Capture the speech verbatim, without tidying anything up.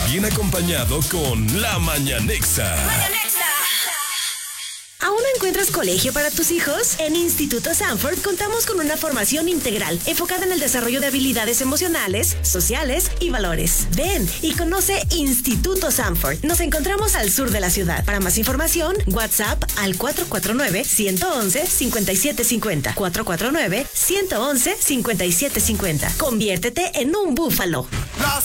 bien acompañado con La Mañanexa. ¿Aún no encuentras colegio para tus hijos? En Instituto Sanford contamos con una formación integral enfocada en el desarrollo de habilidades emocionales, sociales y valores. Ven y conoce Instituto Sanford. Nos encontramos al sur de la ciudad. Para más información, WhatsApp al cuatro cuatro nueve, uno uno uno, cinco siete cinco cero. cuatro cuatro nueve, uno uno uno, cinco siete cinco cero. Conviértete en un búfalo. Las